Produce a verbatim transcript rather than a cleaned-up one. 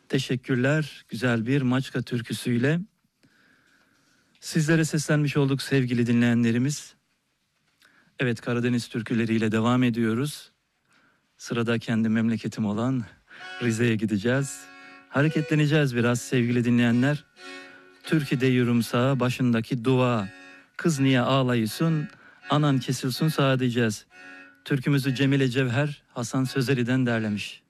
Teşekkürler. Güzel bir Maçka türküsüyle sizlere seslenmiş olduk sevgili dinleyenlerimiz. Evet, Karadeniz türküleriyle devam ediyoruz. Sırada kendi memleketim olan Rize'ye gideceğiz. Hareketleneceğiz biraz sevgili dinleyenler. Türkü deyiyorum sağa, başındaki dua. Kız niye ağlayısın, anan kesilsin sağa diyeceğiz. Türkümüzü Cemile Cevher Hasan Sözeri'den derlemiş.